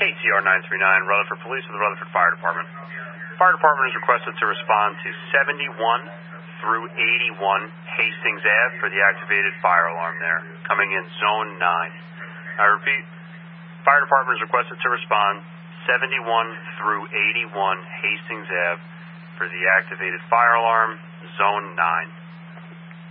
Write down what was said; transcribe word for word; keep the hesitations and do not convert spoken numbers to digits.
K T R nine three nine, Rutherford Police with the Rutherford Fire Department. Fire Department is requested to respond to seventy-one through eighty-one Hastings Ave for the activated fire alarm there, coming in Zone nine. I repeat, Fire Department is requested to respond seventy-one through eighty-one Hastings Ave for the activated fire alarm, Zone nine.